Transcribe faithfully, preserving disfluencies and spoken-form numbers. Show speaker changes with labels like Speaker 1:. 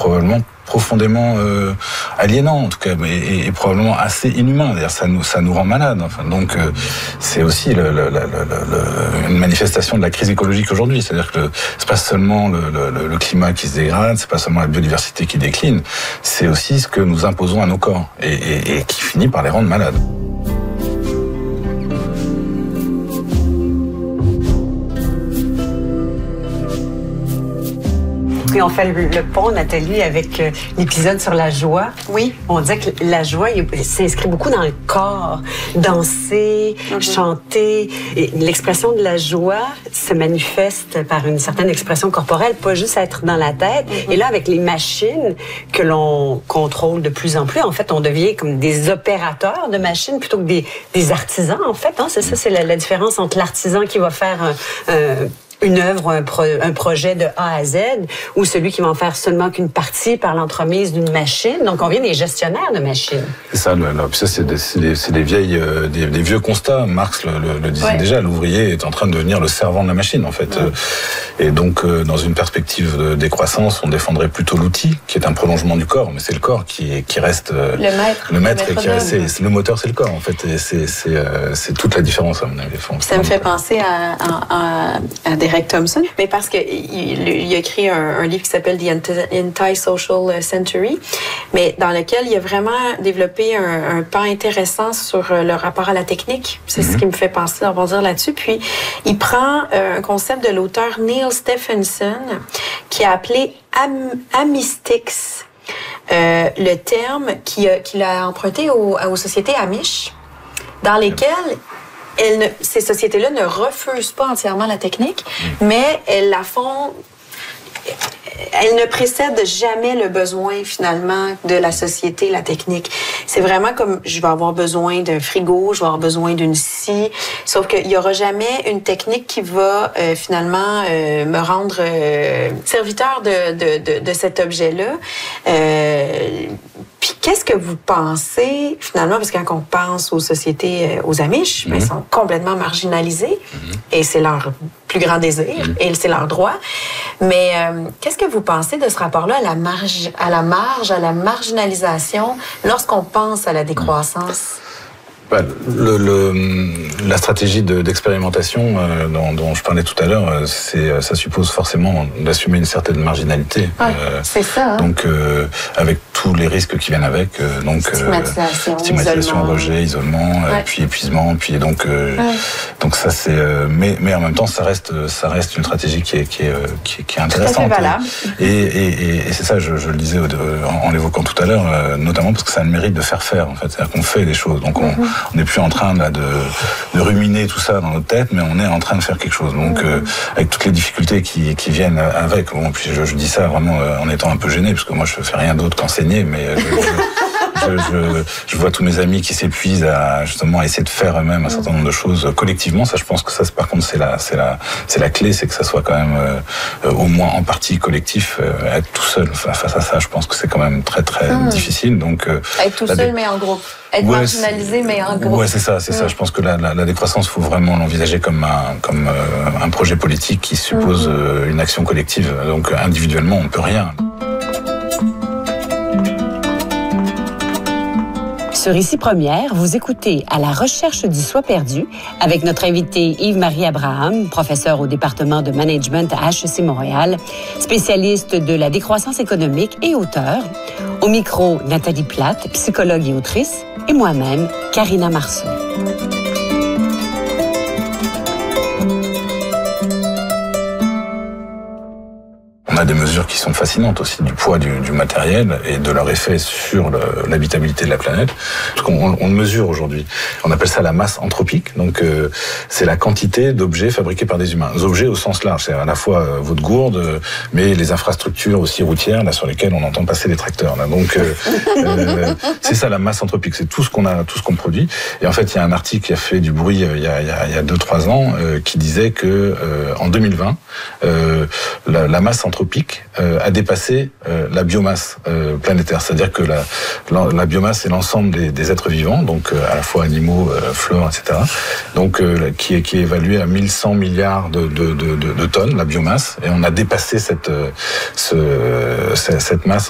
Speaker 1: probablement profondément euh, aliénant en tout cas, et, et probablement assez inhumain. D'ailleurs, ça nous ça nous rend malades. Enfin, donc euh, c'est aussi le, le, le, le, une manifestation de la crise écologique aujourd'hui. C'est-à-dire que c'est pas seulement le, le, le climat qui se dégrade, c'est pas seulement la biodiversité qui décline, c'est aussi ce que nous imposons à nos corps et, et, et qui finit par les rendre malades.
Speaker 2: Puis on fait le, le pont, Nathalie, avec euh, l'épisode sur la joie.
Speaker 3: Oui.
Speaker 2: On disait que la joie il, s'inscrit beaucoup dans le corps. Danser, mm-hmm. chanter. Et l'expression de la joie se manifeste par une certaine expression corporelle, pas juste être dans la tête. Mm-hmm. Et là, avec les machines que l'on contrôle de plus en plus, en fait, on devient comme des opérateurs de machines plutôt que des, des artisans, en fait. Hein? C'est ça, c'est la, la différence entre l'artisan qui va faire un... un une œuvre, un, pro, un projet de A à Z, ou celui qui va en faire seulement qu'une partie par l'entremise d'une machine. Donc, on vient des gestionnaires de machines.
Speaker 1: C'est ça, le, le, ça c'est, des, c'est, des, c'est des, vieilles, euh, des, des vieux constats. Marx le, le, le disait ouais. déjà, l'ouvrier est en train de devenir le servant de la machine, en fait. Ouais. Et donc, euh, dans une perspective de décroissance, on défendrait plutôt l'outil, qui est un prolongement du corps, mais c'est le corps qui, qui reste... Euh,
Speaker 3: le maître.
Speaker 1: Le maître, le, maître qui reste, c'est, c'est, le moteur, c'est le corps, en fait. Et c'est, c'est, euh, c'est toute la différence, à mon avis.
Speaker 3: Ça me fait penser à, à, à Derek Thompson, mais parce qu'il il a écrit un, un livre qui s'appelle The Anti-Social Century, mais dans lequel il a vraiment développé un, un pan intéressant sur le rapport à la technique. C'est mm-hmm. ce qui me fait penser, on va dire là-dessus. Puis, il prend un concept de l'auteur Neil Stephenson qui a appelé am- amistics, euh, le terme qu'il a, qu'il a emprunté aux, aux sociétés Amish, dans lesquelles elles ne, ces sociétés-là ne refusent pas entièrement la technique, mmh. mais elles la font... Elle ne précède jamais le besoin, finalement, de la société, la technique. C'est vraiment comme, je vais avoir besoin d'un frigo, je vais avoir besoin d'une scie, sauf qu'il n'y aura jamais une technique qui va, euh, finalement, euh, me rendre euh, serviteur de, de, de, de cet objet-là. Euh, Puis qu'est-ce que vous pensez, finalement, parce que quand on pense aux sociétés, aux Amish, mmh. ben, ils sont complètement marginalisés, mmh. et c'est leur plus grand désir, mmh. et c'est leur droit. Mais euh, qu'est-ce que vous pensez de ce rapport-là à la marge, à la marge, à la marginalisation, lorsqu'on pense à la décroissance?
Speaker 1: Le, le, la stratégie de, d'expérimentation euh, dont, dont je parlais tout à l'heure, c'est, ça suppose forcément d'assumer une certaine marginalité.
Speaker 3: Ouais, euh, c'est ça. Hein?
Speaker 1: Donc, euh, avec tous les risques qui viennent avec, euh, donc
Speaker 3: stigmatisation,
Speaker 1: euh, stigmatisation
Speaker 3: isolement.
Speaker 1: rejet, isolement, ouais. euh, puis épuisement, puis donc, euh, ouais. donc ça c'est. Euh, mais, mais en même temps, ça reste, ça reste une stratégie qui est, qui est, qui est, qui est intéressante.
Speaker 3: Tout à fait valable.
Speaker 1: Et, et, et, et c'est ça, je, je le disais en, en l'évoquant tout à l'heure, euh, notamment parce que ça a le mérite de faire faire. En fait, c'est-à-dire qu'on fait des choses. Donc on, mm-hmm. on n'est plus en train là, de, de ruminer tout ça dans notre tête, mais on est en train de faire quelque chose. Donc, mmh. euh, avec toutes les difficultés qui, qui viennent avec. Bon, puis je, je dis ça vraiment euh, en étant un peu gêné, parce que moi, je fais rien d'autre qu'enseigner, mais je, je, je, je, je vois tous mes amis qui s'épuisent à justement à essayer de faire eux-mêmes un certain nombre de choses collectivement. Ça, je pense que ça, par contre, c'est la, c'est la, c'est la clé, c'est que ça soit quand même euh, au moins en partie collectif. Euh, être tout seul face à ça, je pense que c'est quand même très très mmh. difficile. Donc, euh,
Speaker 3: être tout seul, dé... mais en groupe. Être ouais, marginalisé, mais en gros.
Speaker 1: Ouais, c'est ça, c'est mmh. ça. Je pense que la, la, la décroissance, faut vraiment l'envisager comme un, comme euh, un projet politique qui suppose mmh. euh, une action collective. Donc, individuellement, on peut rien.
Speaker 2: Sur Ici Première, vous écoutez À la recherche du soi perdu avec notre invité Yves-Marie Abraham, professeur au département de management à H E C Montréal, spécialiste de la décroissance économique et auteur. Au micro, Nathalie Platte, psychologue et autrice, et moi-même, Karina Marceau.
Speaker 1: On a des mesures qui sont fascinantes aussi du poids du, du matériel et de leur effet sur le, l'habitabilité de la planète. Parce qu'on on le mesure aujourd'hui. On appelle ça la masse anthropique. Donc euh, c'est la quantité d'objets fabriqués par des humains. Des objets au sens large, c'est à la fois euh, votre gourde, euh, mais les infrastructures aussi routières là sur lesquelles on entend passer les tracteurs. Là. Donc euh, euh, c'est ça la masse anthropique. C'est tout ce qu'on a, tout ce qu'on produit. Et en fait, il y a un article qui a fait du bruit euh, il y a, il y a, il y a deux trois ans euh, qui disait que euh, en deux mille vingt, euh, la, la masse anthropique Euh, a dépassé euh, la biomasse euh, planétaire, c'est-à-dire que la, la, la biomasse c'est l'ensemble des, des êtres vivants, donc euh, à la fois animaux, euh, flore, et cetera. Donc euh, qui est qui est évalué à mille cent milliards de, de, de, de, de tonnes la biomasse, et on a dépassé cette ce, cette masse